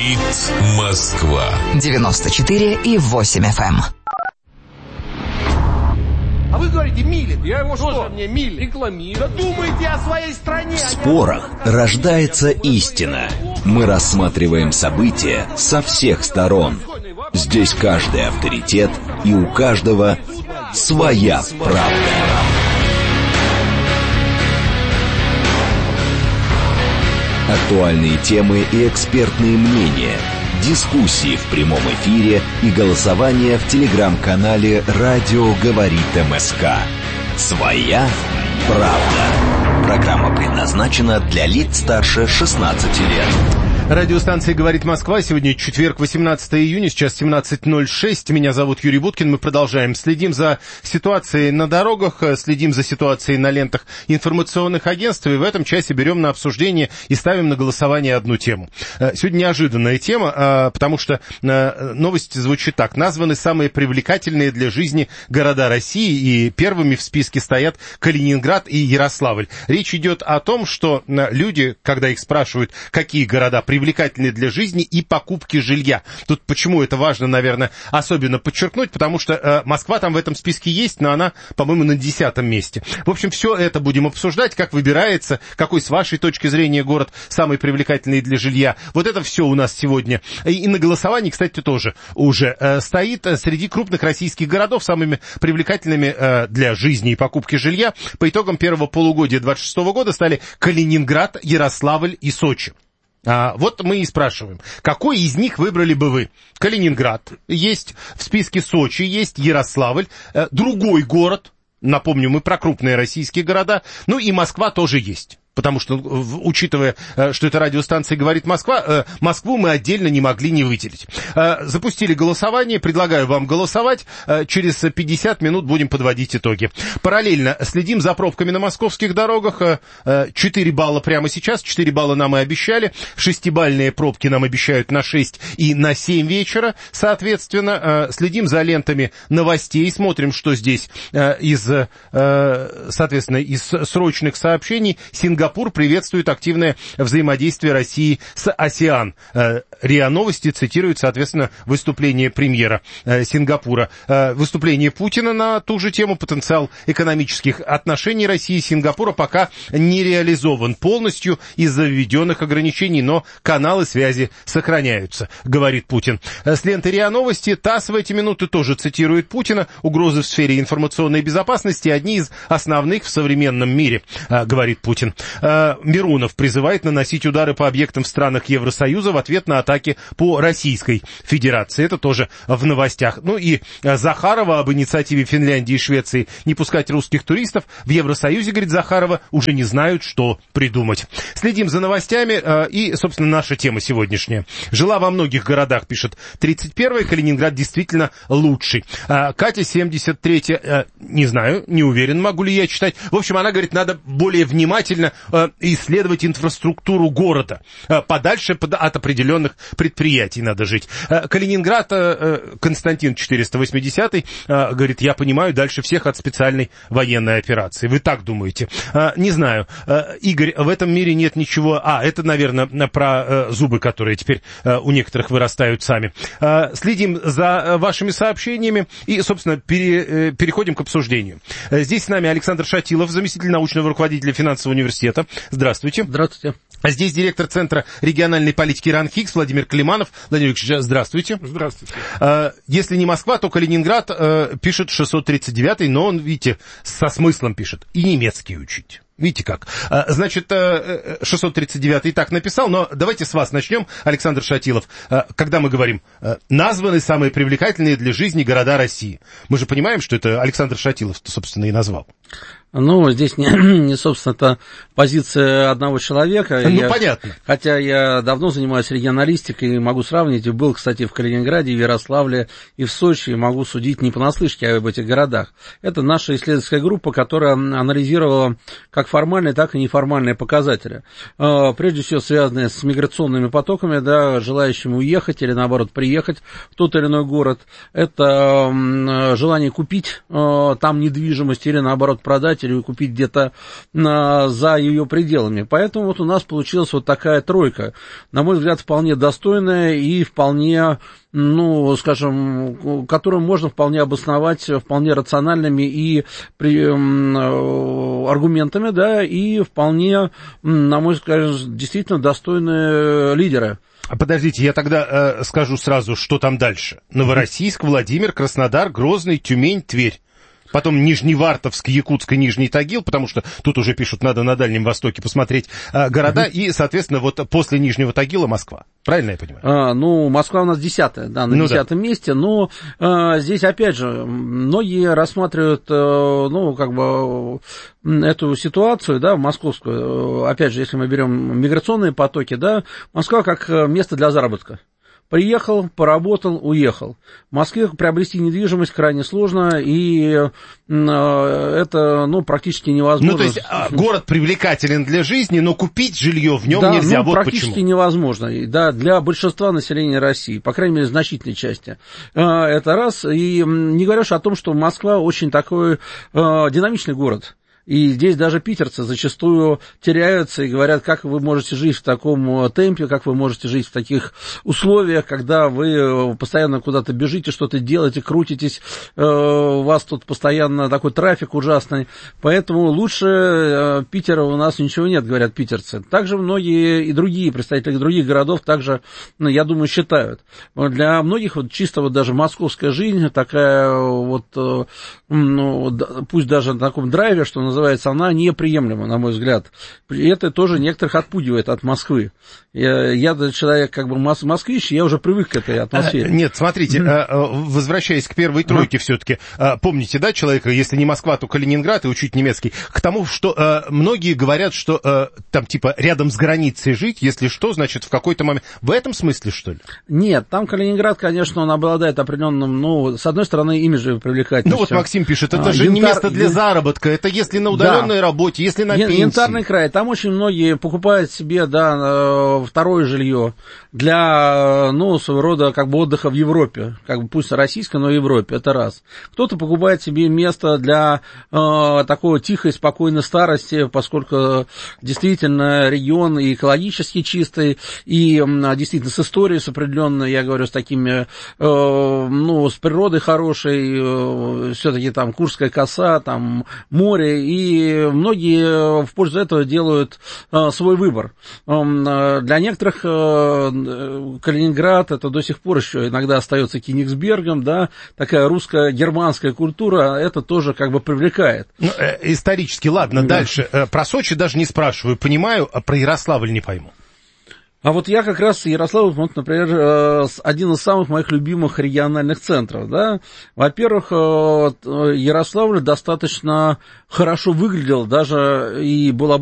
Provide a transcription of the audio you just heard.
Говорит Москва. 94,8 FM. А вы говорите, Милин. Я его что? Мне Милин рекламирую. Да думайте о своей стране. В спорах рождается истина. Мы рассматриваем события со всех сторон. Здесь каждый авторитет, и у каждого своя правда. Актуальные темы и экспертные мнения, дискуссии в прямом эфире и голосование в телеграм-канале «Радио говорит МСК». Своя правда. Программа предназначена для лиц старше 16 лет. Радиостанция «Говорит Москва». Сегодня четверг, 18 июня, сейчас 17:06. Меня зовут Юрий Буткин. Мы продолжаем. Следим за ситуацией на дорогах, следим за ситуацией на лентах информационных агентств. И в этом часе берем на обсуждение и ставим на голосование одну тему. Сегодня неожиданная тема, потому что новость звучит так. Названы самые привлекательные для жизни города России. И первыми в списке стоят Калининград и Ярославль. Речь идет о том, что люди, когда их спрашивают, какие города привлекательны для жизни и покупки жилья. Тут почему это важно, наверное, особенно подчеркнуть, потому что Москва там в этом списке есть, но она, по-моему, на 10-м месте. В общем, все это будем обсуждать, как выбирается, какой с вашей точки зрения город самый привлекательный для жилья. Вот это все у нас сегодня. И на голосовании, кстати, тоже уже стоит среди крупных российских городов самыми привлекательными для жизни и покупки жилья. По итогам первого полугодия 2026 года стали Калининград, Ярославль и Сочи. Вот мы и спрашиваем, какой из них выбрали бы вы? Калининград есть, в списке Сочи есть, Ярославль, другой город, напомню, мы про крупные российские города, ну и Москва тоже есть. Потому что, учитывая, что это радиостанция «Говорит Москва», Москву мы отдельно не могли не выделить. Запустили голосование, предлагаю вам голосовать. Через 50 минут будем подводить итоги. Параллельно следим за пробками на московских дорогах. 4 балла прямо сейчас, 4 балла нам и обещали. 6-бальные пробки нам обещают на 6 и на 7 вечера, соответственно. Следим за лентами новостей, смотрим, что здесь соответственно, из срочных сообщений. Сингапур приветствует активное взаимодействие России с АСЕАН. РИА Новости цитирует, соответственно, выступление премьера Сингапура. Выступление Путина на ту же тему. Потенциал экономических отношений России и Сингапура пока не реализован полностью из-за введенных ограничений, но каналы связи сохраняются, говорит Путин. С ленты РИА Новости ТАСС в эти минуты тоже цитирует Путина. Угрозы в сфере информационной безопасности одни из основных в современном мире, говорит Путин. Миронов призывает наносить удары по объектам в странах Евросоюза в ответ на атаки по Российской Федерации. Это тоже в новостях. Ну и Захарова об инициативе Финляндии и Швеции не пускать русских туристов. В Евросоюзе, говорит Захарова, уже не знают, что придумать. Следим за новостями и, собственно, наша тема сегодняшняя. Жила во многих городах, пишет 31-й. Калининград действительно лучший. Катя, 73-я, не знаю, не уверен, могу ли я читать. В общем, она говорит, надо более внимательно исследовать инфраструктуру города. Подальше от определенных предприятий надо жить. Калининград, Константин 480-й, говорит, я понимаю, дальше всех от специальной военной операции. Вы так думаете? Не знаю. Игорь, в этом мире нет ничего... это, наверное, про зубы, которые теперь у некоторых вырастают сами. Следим за вашими сообщениями и, собственно, переходим к обсуждению. Здесь с нами Александр Шатилов, заместитель научного руководителя финансового университета. Здравствуйте. Здравствуйте. А здесь директор Центра региональной политики РАНХИКС Владимир Климанов. Владимир Ильич, здравствуйте. Здравствуйте. Если не Москва, то Калининград, пишет 639-й, но он, видите, со смыслом пишет. И немецкий учить. Видите как? Значит, 639-й так написал, но давайте с вас начнем, Александр Шатилов. Когда мы говорим, названы самые привлекательные для жизни города России, мы же понимаем, что это Александр Шатилов, собственно, и назвал. Ну, здесь не собственно-то, позиция одного человека. Понятно. Хотя я давно занимаюсь регионалистикой и могу сравнить. Был, кстати, в Калининграде, в Ярославле и в Сочи, и могу судить не понаслышке об этих городах. Это наша исследовательская группа, которая анализировала как формальные, так и неформальные показатели. Прежде всего, связанные с миграционными потоками, да, желающими уехать или, наоборот, приехать в тот или иной город. Это желание купить там недвижимость или, наоборот, продать или купить где-то за ее пределами. Поэтому вот у нас получилась вот такая тройка, на мой взгляд, вполне достойная и вполне, ну, скажем, которую можно вполне обосновать вполне рациональными и аргументами, да, и вполне, на мой взгляд, действительно достойные лидеры. Подождите, я тогда скажу сразу, что там дальше. Новороссийск, Владимир, Краснодар, Грозный, Тюмень, Тверь. Потом Нижневартовск, Якутск и Нижний Тагил, потому что тут уже пишут, надо на Дальнем Востоке посмотреть города, и, соответственно, вот после Нижнего Тагила Москва. Правильно я понимаю? Ну, Москва у нас 10-я, да, на 10-м месте, но здесь, опять же, многие рассматривают, ну, как бы, эту ситуацию, да, московскую, опять же, если мы берем миграционные потоки, да, Москва как место для заработка. Приехал, поработал, уехал. В Москве приобрести недвижимость крайне сложно, и это, ну, практически невозможно. Ну, то есть город привлекателен для жизни, но купить жилье в нем да, нельзя. Ну, вот практически почему. Невозможно, да, для большинства населения России, по крайней мере, значительной части. Это раз, и не говоря о том, что Москва очень такой динамичный город. И здесь даже питерцы зачастую теряются и говорят, как вы можете жить в таком темпе, как вы можете жить в таких условиях, когда вы постоянно куда-то бежите, что-то делаете, крутитесь, у вас тут постоянно такой трафик ужасный. Поэтому лучше Питера у нас ничего нет, говорят питерцы. Также многие и другие представители других городов также, ну, я думаю, считают. Для многих вот чисто вот даже московская жизнь такая вот, ну, пусть даже на таком драйве, что называется, она неприемлема, на мой взгляд. И это тоже некоторых отпугивает от Москвы. Я человек как бы москвич, я уже привык к этой атмосфере. Нет, смотрите, возвращаясь к первой тройке все-таки, помните, да, человека, если не Москва, то Калининград и учить немецкий, к тому, что многие говорят, что там типа рядом с границей жить, если что, значит в какой-то момент... В этом смысле, что ли? Нет, там Калининград, конечно, он обладает определенным, ну, с одной стороны, имиджем привлекательностью. Ну вот Максим пишет, это же не место для заработка, это если на удаленной работе, если на пенсии. Янтарный край, там очень многие покупают себе, да, второе жилье для, ну, своего рода, как бы, отдыха в Европе, как бы, пусть российской, но в Европе, это раз. Кто-то покупает себе место для такой тихой, спокойной старости, поскольку действительно регион и экологически чистый, и действительно с историей, с определенной, я говорю, с такими, ну, с природой хорошей, все-таки там Курская коса, там море, и многие в пользу этого делают свой выбор. Для некоторых Калининград это до сих пор еще иногда остается Кенигсбергом, да, такая русско-германская культура, это тоже как бы привлекает. Ну, исторически, ладно, да. Дальше. Про Сочи даже не спрашиваю, понимаю, а про Ярославль не пойму. А вот я как раз Ярославль, вот, например, один из самых моих любимых региональных центров, да. Во-первых, Ярославль достаточно хорошо выглядел, даже и был